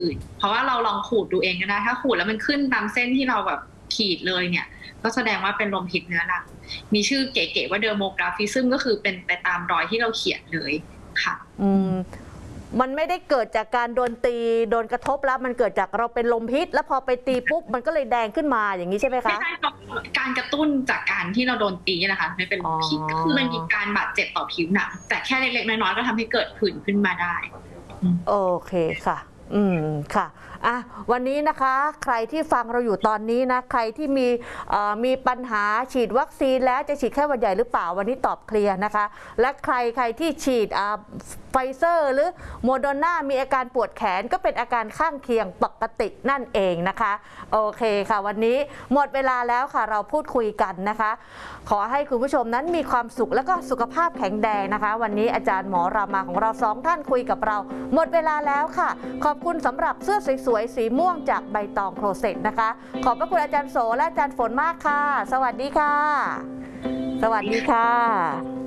อื่นเพราะว่าเราลองขูดดูเองก็ได้ถ้าขูดแล้วมันขึ้นตามเส้นที่เราแบบขีดเลยเนี่ยก็แสดงว่าเป็นลมพิษเรื้อรังมีชื่อเก๋ๆว่าเดอร์โมกราฟิซึมก็คือเป็นไปตามรอยที่เราเขียนเลยค่ะมันไม่ได้เกิดจากการโดนตีโดนกระทบแล้วมันเกิดจากเราเป็นลมพิษแล้วพอไปตีปุ๊บมันก็เลยแดงขึ้นมาอย่างนี้ใช่ไหมคะไม่ใช่การกระตุ้นจากการที่เราโดนตีนะคะไม่เป็นลมพิษก็คือมันมีการบาดเจ็บต่อผิวหนังแต่แค่เล็กๆน้อยๆก็ทำให้เกิดผื่นขึ้นมาได้โอเคค่ะค่ะวันนี้นะคะใครที่ฟังเราอยู่ตอนนี้นะใครที่มีปัญหาฉีดวัคซีนแล้วจะฉีดแค่หวัดใหญ่หรือเปล่าวันนี้ตอบเคลียร์นะคะและใครที่ฉีดไฟเซอร์หรือโมเดอร์นามีอาการปวดแขนก็เป็นอาการข้างเคียงปกตินั่นเองนะคะโอเคค่ะวันนี้หมดเวลาแล้วค่ะเราพูดคุยกันนะคะขอให้คุณผู้ชมนั้นมีความสุขและก็สุขภาพแข็งแรงนะคะวันนี้อาจารย์หมอรามาของเรา2ท่านคุยกับเราหมดเวลาแล้วค่ะขอบคุณสำหรับเสื้อสวยๆสีม่วงจากใบตองโครเซตนะคะขอบพระคุณอาจารย์โสและอาจารย์ฝนมากค่ะสวัสดีค่ะสวัสดีค่ะ